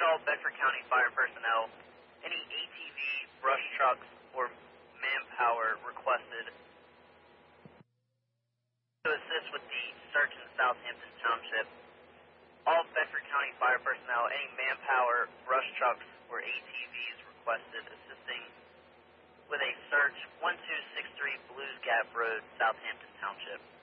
all Bedford County fire personnel. Any ATV, brush trucks, or manpower requested to assist with the search in Southampton Township. All Bedford County fire personnel, any manpower, brush trucks, or ATVs requested assisting with a search 1263 Blues Gap Road, Southampton Township.